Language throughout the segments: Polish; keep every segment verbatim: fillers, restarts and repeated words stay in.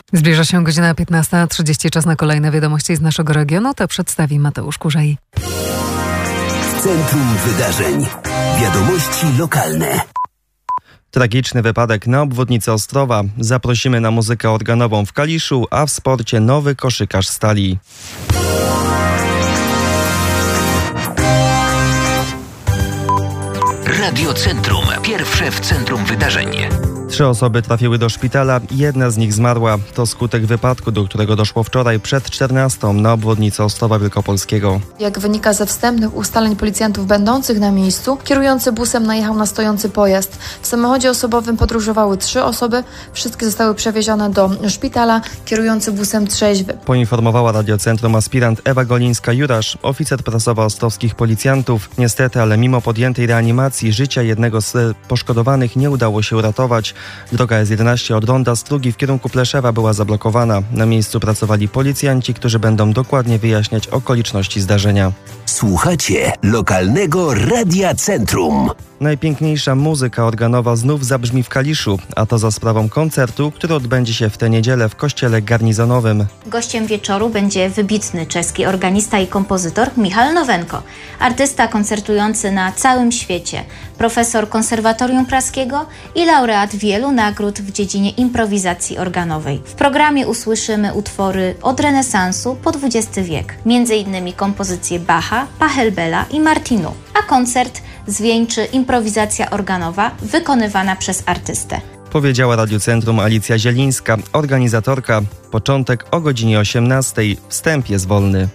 Zbliża się godzina piętnasta trzydzieści, czas na kolejne wiadomości z naszego regionu. To przedstawi Mateusz Kurzej. W centrum wydarzeń. Wiadomości lokalne. Tragiczny wypadek na obwodnicy Ostrowa. Zaprosimy na muzykę organową w Kaliszu, a w sporcie nowy koszykarz Stali. Radio Centrum. Pierwsze w centrum wydarzeń. Trzy osoby trafiły do szpitala, jedna z nich zmarła. To skutek wypadku, do którego doszło wczoraj przed czternastą na obwodnicy Ostrowa Wielkopolskiego. Jak wynika ze wstępnych ustaleń policjantów będących na miejscu, kierujący busem najechał na stojący pojazd. W samochodzie osobowym podróżowały trzy osoby, wszystkie zostały przewiezione do szpitala, kierujący busem trzeźwy. Poinformowała Radiocentrum aspirant Ewa Golińska-Jurasz, oficer prasowa ostrowskich policjantów. Niestety, ale mimo podjętej reanimacji życia jednego z poszkodowanych nie udało się uratować. Droga S jedenaście od ronda Strugi w kierunku Pleszewa była zablokowana. Na miejscu pracowali policjanci, którzy będą dokładnie wyjaśniać okoliczności zdarzenia. Słuchacie lokalnego Radia Centrum. Najpiękniejsza muzyka organowa znów zabrzmi w Kaliszu, a to za sprawą koncertu, który odbędzie się w tę niedzielę w kościele garnizonowym. Gościem wieczoru będzie wybitny czeski organista i kompozytor Michal Nowenko, artysta koncertujący na całym świecie, profesor Konserwatorium Praskiego i laureat wielu nagród w dziedzinie improwizacji organowej. W programie usłyszymy utwory od renesansu po dwudziesty wiek, między innymi kompozycje Bacha, Pachelbela i Martinu, a koncert zwieńczy improwizacja organowa wykonywana przez artystę. Powiedziała Radiocentrum Alicja Zielińska, organizatorka. Początek o godzinie osiemnastej. Wstęp jest wolny.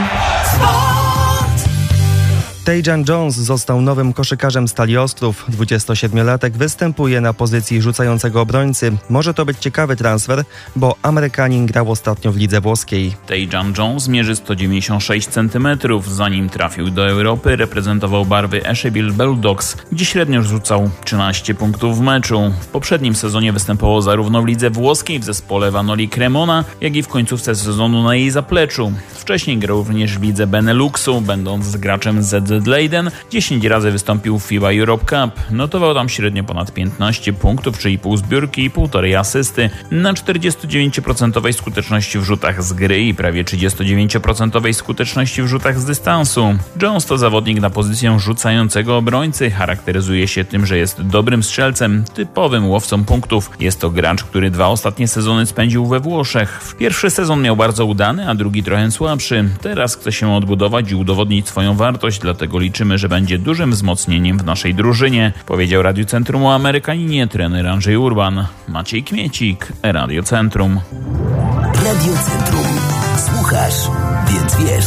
Tejan Jones został nowym koszykarzem Stali Ostrów. dwudziestosiedmiolatek występuje na pozycji rzucającego obrońcy. Może to być ciekawy transfer, bo Amerykanin grał ostatnio w lidze włoskiej. Tejan Jones mierzy sto dziewięćdziesiąt sześć centymetrów. Zanim trafił do Europy, reprezentował barwy Eshebil Bulldogs, gdzie średnio rzucał trzynaście punktów w meczu. W poprzednim sezonie występował zarówno w lidze włoskiej w zespole Vanoli Cremona, jak i w końcówce sezonu na jej zapleczu. Wcześniej grał również w lidze Beneluxu, będąc graczem Z Z Leiden. dziesięć razy wystąpił w FIBA Europe Cup. Notował tam średnio ponad piętnaście punktów, czyli pół zbiórki i półtorej asysty. Na czterdzieści dziewięć procent skuteczności w rzutach z gry i prawie trzydzieści dziewięć procent skuteczności w rzutach z dystansu. Jones to zawodnik na pozycję rzucającego obrońcy. Charakteryzuje się tym, że jest dobrym strzelcem, typowym łowcą punktów. Jest to gracz, który dwa ostatnie sezony spędził we Włoszech. Pierwszy sezon miał bardzo udany, a drugi trochę słabszy. Teraz chce się odbudować i udowodnić swoją wartość, dlatego liczymy, że będzie dużym wzmocnieniem w naszej drużynie, powiedział Radiocentrum o Amerykaninie trener Andrzej Urban. Maciej Kmiecik, Radiocentrum. Radiocentrum. Słuchasz, więc wiesz.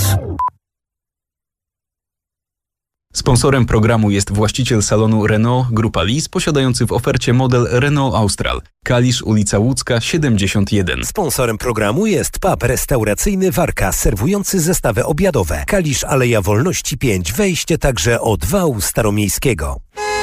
Sponsorem programu jest właściciel salonu Renault Grupa Lis, posiadający w ofercie model Renault Austral. Kalisz, ulica Łódzka, siedemdziesiąt jeden. Sponsorem programu jest pub restauracyjny Warka, serwujący zestawy obiadowe. Kalisz, Aleja Wolności pięć, wejście także od wału staromiejskiego.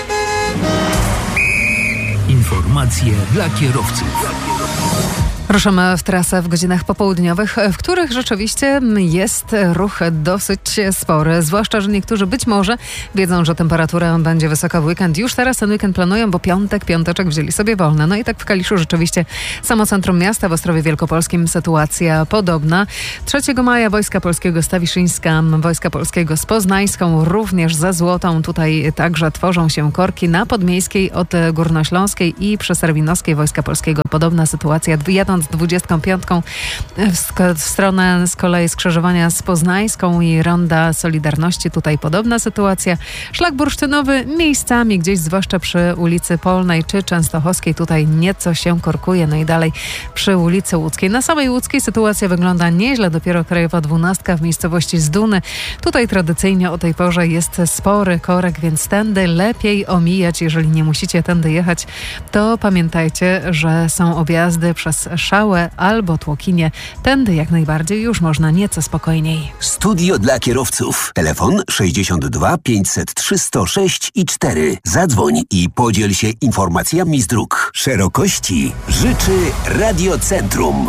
Informacje dla kierowców. Ruszymy w trasę w godzinach popołudniowych, w których rzeczywiście jest ruch dosyć spory. Zwłaszcza, że niektórzy być może wiedzą, że temperatura będzie wysoka w weekend. Już teraz ten weekend planują, bo piątek, piąteczek wzięli sobie wolne. No i tak w Kaliszu rzeczywiście samo centrum miasta, w Ostrowie Wielkopolskim sytuacja podobna. trzeciego maja Wojska Polskiego z Tawiszyńska, Wojska Polskiego z Poznańską, również ze Złotą. Tutaj także tworzą się korki na Podmiejskiej od Górnośląskiej i przy Serwinowskiej Wojska Polskiego. Podobna sytuacja. Jadąc dwudziestką piątką w, sk- w stronę z kolei skrzyżowania z Poznańską i Ronda Solidarności. Tutaj podobna sytuacja. Szlak bursztynowy miejscami gdzieś, zwłaszcza przy ulicy Polnej czy Częstochowskiej. Tutaj nieco się korkuje. No i dalej przy ulicy Łódzkiej. Na samej Łódzkiej sytuacja wygląda nieźle. Dopiero krajowa dwunastka w miejscowości Zduny. Tutaj tradycyjnie o tej porze jest spory korek, więc tędy lepiej omijać. Jeżeli nie musicie tędy jechać, to pamiętajcie, że są objazdy przez Szałę albo Tłokinie. Tędy jak najbardziej już można nieco spokojniej. Studio dla kierowców. Telefon sześćdziesiąt dwa pięćset trzy sto sześć i cztery. Zadzwoń i podziel się informacjami z dróg. Szerokości życzy Radiocentrum.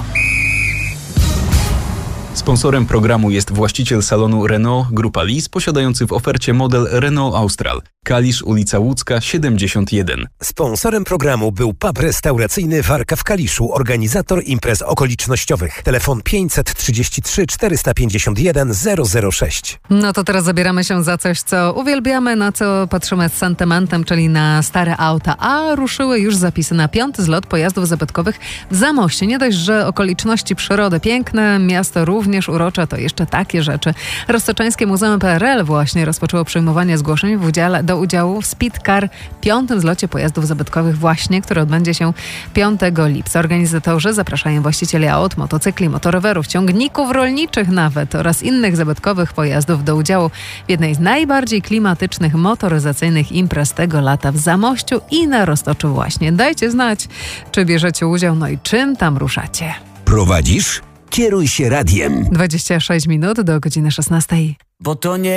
Sponsorem programu jest właściciel salonu Renault Grupa Lis, posiadający w ofercie model Renault Austral. Kalisz, ulica Łódzka, siedemdziesiąt jeden. Sponsorem programu był pub restauracyjny Warka w Kaliszu, organizator imprez okolicznościowych. Telefon pięćset trzydzieści trzy czterysta pięćdziesiąt jeden zero zero sześć. No to teraz zabieramy się za coś, co uwielbiamy, na co patrzymy z sentymentem, czyli na stare auta, a ruszyły już zapisy na piąty zlot pojazdów zabytkowych w Zamoście. Nie dość, że okoliczności przyrody piękne, miasto również urocze, to jeszcze takie rzeczy. Roztoczańskie Muzeum P R L właśnie rozpoczęło przyjmowanie zgłoszeń w udziale, do udziału w Speedcar, piątym zlocie pojazdów zabytkowych właśnie, który odbędzie się piątego lipca. Organizatorzy zapraszają właścicieli aut, motocykli, motorowerów, ciągników rolniczych nawet oraz innych zabytkowych pojazdów do udziału w jednej z najbardziej klimatycznych motoryzacyjnych imprez tego lata w Zamościu i na Roztoczu właśnie. Dajcie znać, czy bierzecie udział, no i czym tam ruszacie. Prowadzisz? Kieruj się radiem. dwadzieścia sześć minut do godziny szesnastej. Bo to nie